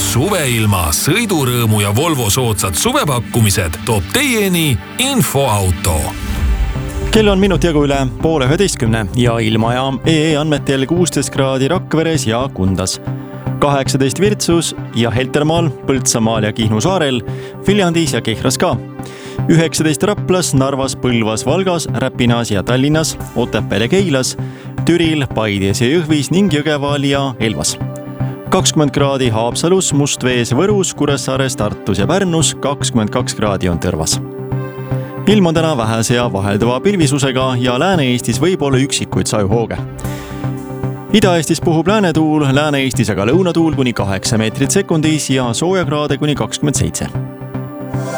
Suveilma, sõidurõõmu ja Volvo soodsad suvepakkumised toob teieni Infoauto. Kell on minut jagu üle 10:30 ja ilmaja EE andmetel 16 kraadi Rakveres ja Kundas, 18 Virtsus ja Heltermaal, Põltsamaal ja Kihnu saarel, Viljandis ja Kehras ka, 19 Raplas, Narvas, Põlvas, Valgas, Räpinas ja Tallinnas, Otepääl ja Keilas, Türil, Paides ja Jõhvis ning Jõgeval ja Elvas. 20 kraadi Haapsalus, Mustvees, Võrus, Kuressaares, Tartus ja Pärnus, 22 kraadi on Tõrvas. Ilm on täna vähese ja vahelduva pilvisusega ja Lääne-Eestis võib olla üksikuid sajuhooge. Ida-Eestis puhub läänetuul, Lääne-Eestis aga lõunatuul kuni 8 meetrit sekundis ja soojakraade kuni 27.